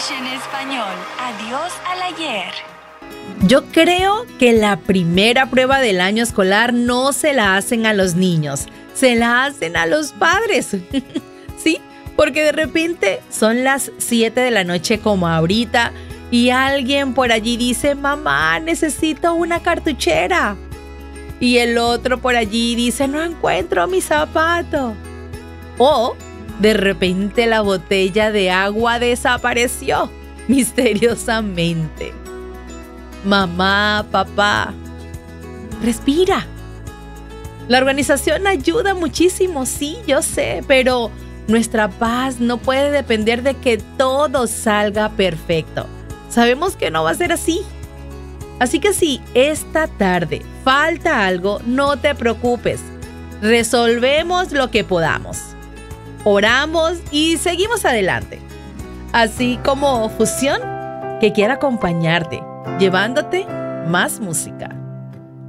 English en español. Adiós al ayer. Yo creo que la primera prueba del año escolar no se la hacen a los niños, se la hacen a los padres. ¿Sí? Porque de repente son las 7 de la noche como ahorita y alguien por allí dice, mamá, necesito una cartuchera. Y el otro por allí dice, no encuentro mi zapato. O de repente la botella de agua desapareció misteriosamente. Mamá, papá, respira. La organización ayuda muchísimo, sí, yo sé, pero nuestra paz no puede depender de que todo salga perfecto. Sabemos que no va a ser así. Así que si esta tarde falta algo, no te preocupes. Resolvemos lo que podamos. Oramos y seguimos adelante. Así como Fusión, que quiere acompañarte, llevándote más música.